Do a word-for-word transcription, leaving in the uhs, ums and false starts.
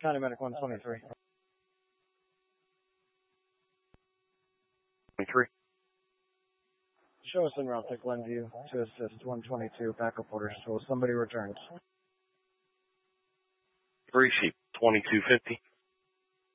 County Medic one twenty-three. twenty-three. Show us en route to Glenview to assist one twenty-two backup orders till somebody returns. Receive twenty-two fifty.